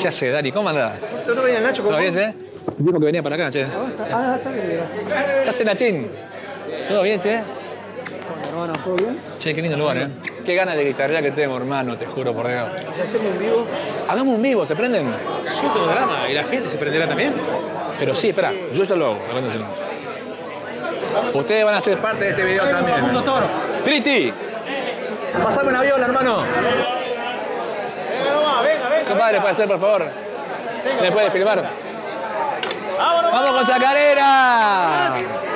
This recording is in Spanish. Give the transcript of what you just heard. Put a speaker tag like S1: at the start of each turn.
S1: ¿Qué hace, Dari? ¿Cómo andás?
S2: ¿No venía el Nacho?
S1: ¿Todo bien, che? Dijo que venía para acá, che.
S2: Está bien.
S1: ¿Qué hace, Nachín? ¿Todo bien, che?
S2: Hermano, ¿todo bien?
S1: Che, qué lindo lugar, ¿eh? Qué ganas de guitarrear que tengo, hermano, te juro por Dios.
S2: Si hacemos un vivo.
S1: Hagamos un vivo, ¿se prenden?
S2: Súper drama. ¿Y la gente se prenderá también?
S1: Pero sí, espera, yo ya lo hago. Ustedes van a ser parte de este video también. ¡Priti! ¡Pasame una viola, hermano!
S2: Venga nomás, venga.
S1: Compadre, ¿puede ser, por favor? ¿Me puede filmar? ¡Vamos con Chacarera!